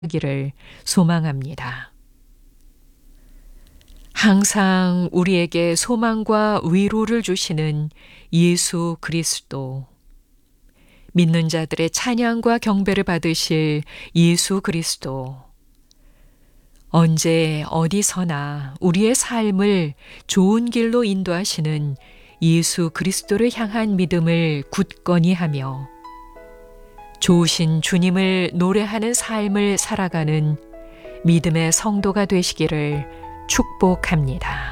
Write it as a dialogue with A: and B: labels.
A: 기를 소망합니다. 항상 우리에게 소망과 위로를 주시는 예수 그리스도, 믿는 자들의 찬양과 경배를 받으실 예수 그리스도, 언제 어디서나 우리의 삶을 좋은 길로 인도하시는 예수 그리스도를 향한 믿음을 굳건히 하며 좋으신 주님을 노래하는 삶을 살아가는 믿음의 성도가 되시기를 축복합니다.